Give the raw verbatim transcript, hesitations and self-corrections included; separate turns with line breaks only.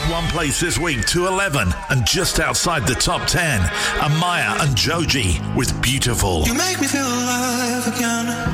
one place this week to eleven, and just outside the top ten, Amaya and Joji with Beautiful.
You make me feel alive again.